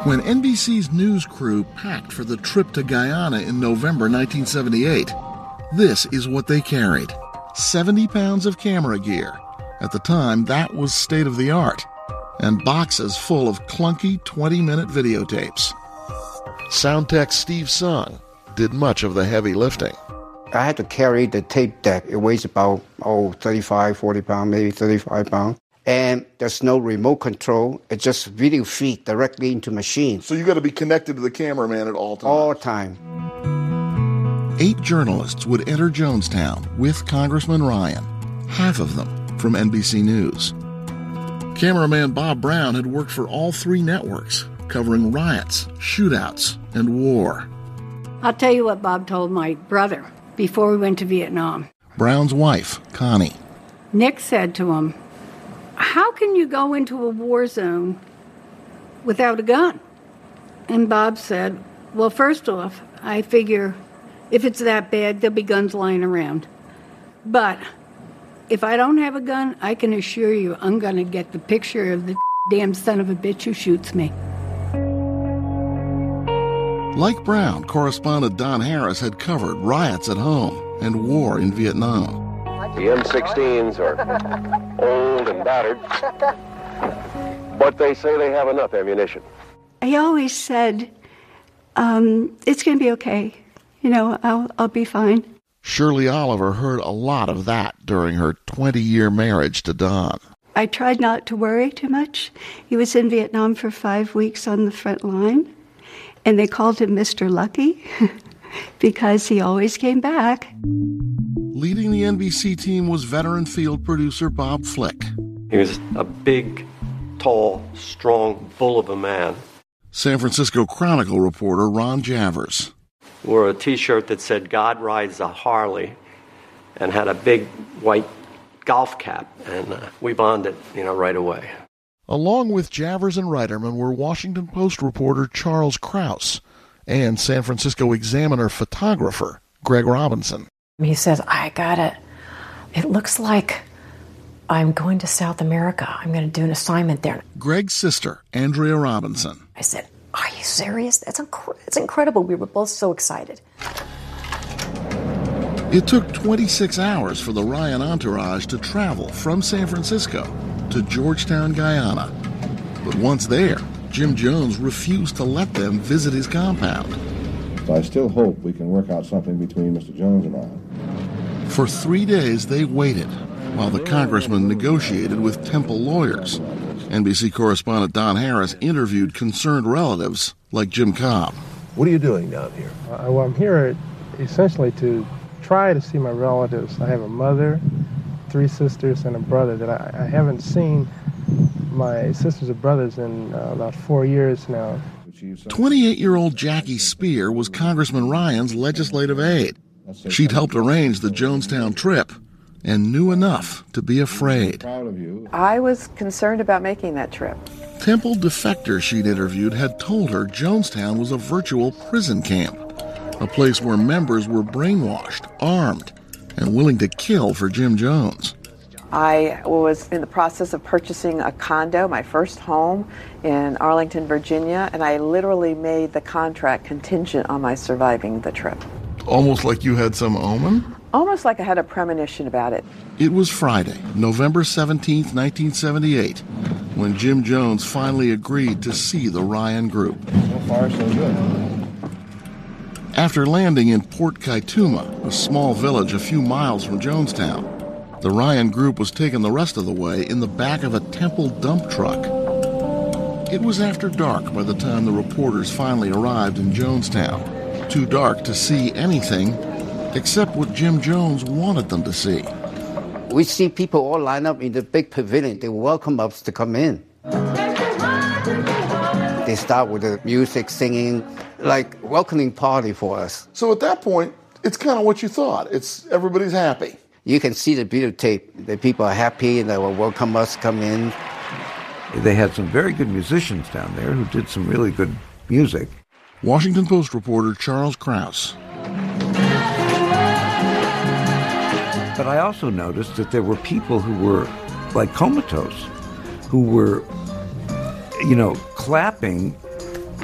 When NBC's news crew packed for the trip to Guyana in November 1978, this is what they carried: 70 pounds of camera gear. At the time, that was state-of-the-art. And boxes full of clunky 20-minute videotapes. Sound tech Steve Sung did much of the heavy lifting. I had to carry the tape deck. It weighs about 35, 40 pounds, maybe 35 pounds. And there's no remote control. It's just video feed directly into machine. So you got to be connected to the cameraman at all times? All time. 8 journalists would enter Jonestown with Congressman Ryan, half of them from NBC News. Cameraman Bob Brown had worked for all 3 networks, covering riots, shootouts, and war. I'll tell you what Bob told my brother before we went to Vietnam. Brown's wife, Connie. Nick said to him, "How can you go into a war zone without a gun?" And Bob said, "Well, first off, I figure if it's that bad, there'll be guns lying around. But if I don't have a gun, I can assure you I'm going to get the picture of the damn son of a bitch who shoots me." Like Brown, correspondent Don Harris had covered riots at home and war in Vietnam. The M16s are old and battered, but they say they have enough ammunition. I always said, it's going to be okay. I'll be fine. Shirley Oliver heard a lot of that during her 20-year marriage to Don. I tried not to worry too much. He was in Vietnam for 5 weeks on the front line, and they called him Mr. Lucky because he always came back. Leading the NBC team was veteran field producer Bob Flick. He was a big, tall, strong bull of a man. San Francisco Chronicle reporter Ron Javers. Wore a T-shirt that said "God rides a Harley," and had a big white golf cap, and we bonded, right away. Along with Javers and Reiterman were Washington Post reporter Charles Kraus and San Francisco Examiner photographer Greg Robinson. He says, it looks like I'm going to South America. I'm going to do an assignment there. Greg's sister, Andrea Robinson. I said, "Are you serious? It's incredible." We were both so excited. It took 26 hours for the Ryan entourage to travel from San Francisco to Georgetown, Guyana. But once there, Jim Jones refused to let them visit his compound. So I still hope we can work out something between Mr. Jones and I. For 3 days, they waited while the congressman negotiated with Temple lawyers. NBC correspondent Don Harris interviewed concerned relatives like Jim Cobb. What are you doing down here? I'm here essentially to try to see my relatives. I have a mother, 3 sisters, and a brother that I haven't seen my sisters and brothers in about 4 years now. 28-year-old Jackie Spear was Congressman Ryan's legislative aide. She'd helped arrange the Jonestown trip and knew enough to be afraid. I was concerned about making that trip. Temple defectors she'd interviewed had told her Jonestown was a virtual prison camp, a place where members were brainwashed, armed, and willing to kill for Jim Jones. I was in the process of purchasing a condo, my first home in Arlington, Virginia, and I literally made the contract contingent on my surviving the trip. Almost like you had some omen? Almost like I had a premonition about it. It was Friday, November 17th, 1978, when Jim Jones finally agreed to see the Ryan group. So far, so good. After landing in Port Kaituma, a small village a few miles from Jonestown, the Ryan group was taken the rest of the way in the back of a Temple dump truck. It was after dark by the time the reporters finally arrived in Jonestown. Too dark to see anything except what Jim Jones wanted them to see. We see people all line up in the big pavilion. They welcome us to come in. They start with the music, singing, like welcoming party for us. So at that point, it's kind of what you thought. It's everybody's happy. You can see the videotape. The people are happy and they will welcome us to come in. They had some very good musicians down there who did some really good music. Washington Post reporter Charles Kraus. But I also noticed that there were people who were like comatose, who were, clapping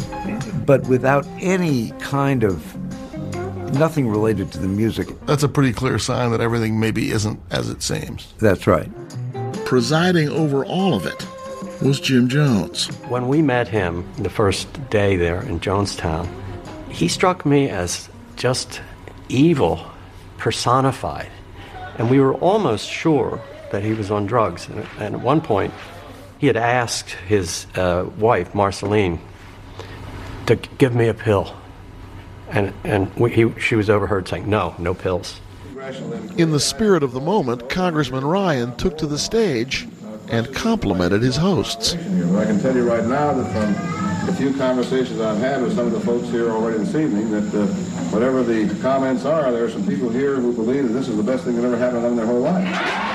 but without any kind of nothing related to the music. That's a pretty clear sign that everything maybe isn't as it seems. That's right. Presiding over all of it was Jim Jones. When we met him the first day there in Jonestown, he struck me as just evil personified. And we were almost sure that he was on drugs. And at one point, he had asked his wife, Marceline, to give me a pill. And she was overheard saying, no pills. In the spirit of the moment, Congressman Ryan took to the stage and complimented his hosts. I can tell you right now that from the few conversations I've had with some of the folks here already this evening, that whatever the comments are, there are some people here who believe that this is the best thing that ever happened to them in their whole life.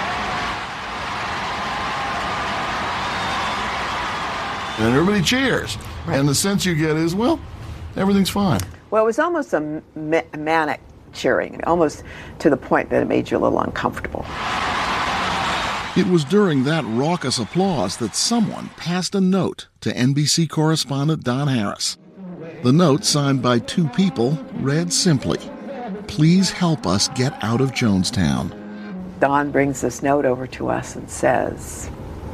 And everybody cheers. Right. And the sense you get is, well, everything's fine. Well, it was almost a manic cheering, almost to the point that it made you a little uncomfortable. It was during that raucous applause that someone passed a note to NBC correspondent Don Harris. The note, signed by two people, read simply, "Please help us get out of Jonestown." Don brings this note over to us and says,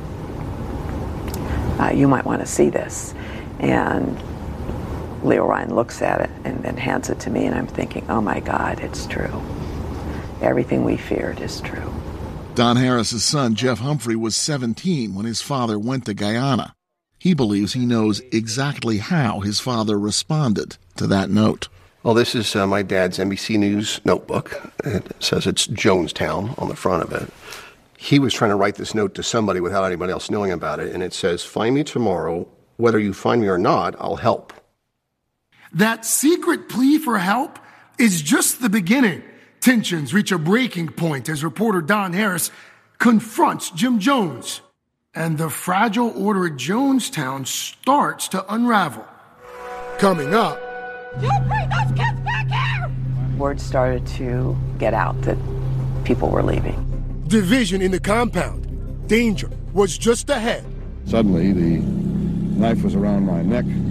you might want to see this. And Leo Ryan looks at it and then hands it to me, and I'm thinking, oh my God, it's true. Everything we feared is true. Don Harris's son, Jeff Humphrey, was 17 when his father went to Guyana. He believes he knows exactly how his father responded to that note. Well, this is my dad's NBC News notebook. It says it's Jonestown on the front of it. He was trying to write this note to somebody without anybody else knowing about it, and it says, "Find me tomorrow. Whether you find me or not, I'll help." That secret plea for help is just the beginning. Tensions reach a breaking point as reporter Don Harris confronts Jim Jones, and the fragile order at Jonestown starts to unravel. Coming up... You bring those kids back here! Word started to get out that people were leaving. Division in the compound. Danger was just ahead. Suddenly, the knife was around my neck.